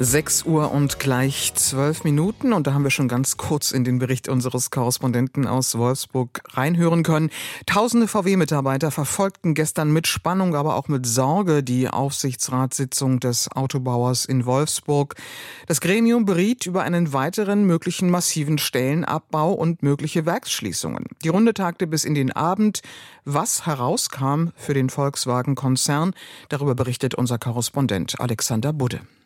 6 Uhr und gleich 12 Minuten und da haben wir schon ganz kurz in den Bericht unseres Korrespondenten aus Wolfsburg reinhören können. Tausende VW-Mitarbeiter verfolgten gestern mit Spannung, aber auch mit Sorge die Aufsichtsratssitzung des Autobauers in Wolfsburg. Das Gremium beriet über einen weiteren möglichen massiven Stellenabbau und mögliche Werksschließungen. Die Runde tagte bis in den Abend. Was herauskam für den Volkswagen-Konzern, darüber berichtet unser Korrespondent Alexander Budde.